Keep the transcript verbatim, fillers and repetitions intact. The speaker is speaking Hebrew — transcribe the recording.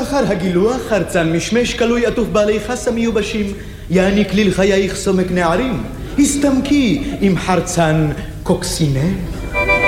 אחר הגילוח חרצן משמש כלוי עטוף בעלי חסה מיובשים, יעניק ליל חייך סומק נערים, הסתמקי עם חרצן קוקסינל.